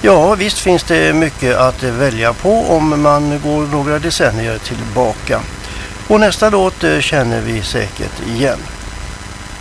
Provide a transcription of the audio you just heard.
Ja, visst finns det mycket att välja på om man går några decennier tillbaka. Och nästa låt känner vi säkert igen.